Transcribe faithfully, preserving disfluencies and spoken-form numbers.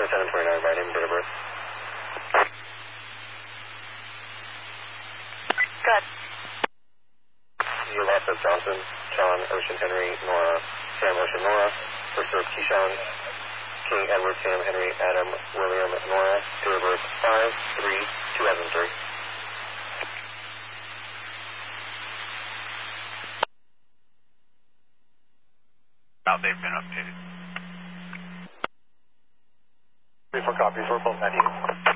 twenty-seven twenty-nine by name and date of birth. Good. You lost of Johnson, John, Ocean, Henry, Nora, Sam, Ocean, Nora. First of Keyshawn, King, Edward, Sam, Henry, Adam, William, Nora. Date of birth five three two thousand three. Now they've been updated. Three, four copies, we're both ninety-eight.